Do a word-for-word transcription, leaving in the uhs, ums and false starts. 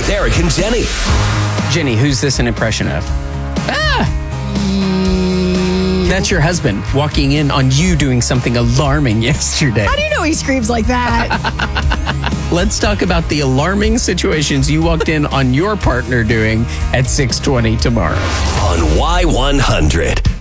with Eric and Jenny. Jenny, who's this an impression of? Ah! That's your husband walking in on you doing something alarming yesterday. How do you know he screams like that? Let's talk about the alarming situations you walked in on your partner doing at six twenty tomorrow. On Y one hundred.